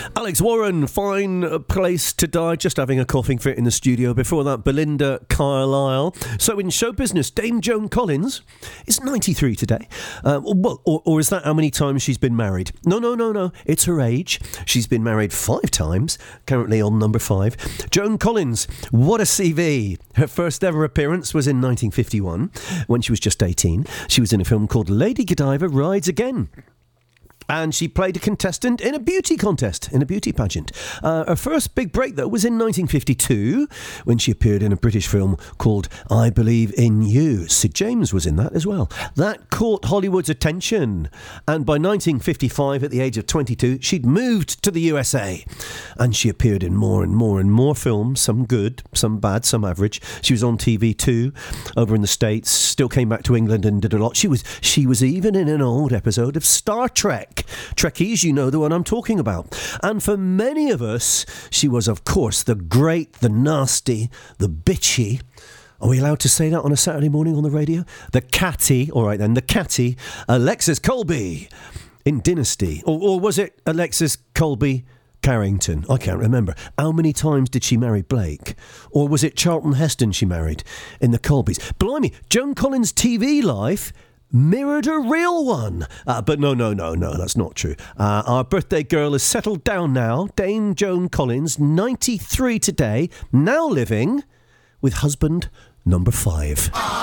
Alex Warren, Fine Place to Die, just having a coughing fit in the studio. Before that, Belinda Carlisle. So in show business, Dame Joan Collins is 93 today. Or is that how many times she's been married? No. It's her age. She's been married 5 times, currently on number 5. Joan Collins, what a CV. Her first ever appearance was in 1951, when she was just 18. She was in a film called Lady Godiva Rides Again. And she played a contestant in a beauty contest, in a beauty pageant. Her first big break, though, was in 1952, when she appeared in a British film called I Believe in You. Sid James was in that as well. That caught Hollywood's attention. And by 1955, at the age of 22, she'd moved to the USA. And she appeared in more and more films, some good, some bad, some average. She was on TV too, over in the States, still came back to England and did a lot. She was even in an old episode of Star Trek. Trekkies, you know the one I'm talking about. And for many of us, she was, of course, the great, the nasty, the bitchy. Are we allowed to say that on a Saturday morning on the radio? The catty, all right then, the catty Alexis Colby in Dynasty. Or was it Alexis Colby Carrington? I can't remember. How many times did she marry Blake? Or was it Charlton Heston she married in the Colbys? Blimey, Joan Collins' TV life mirrored a real one. But no, that's not true. Our birthday girl has settled down now. Dame Joan Collins, 93 today, now living with husband number 5.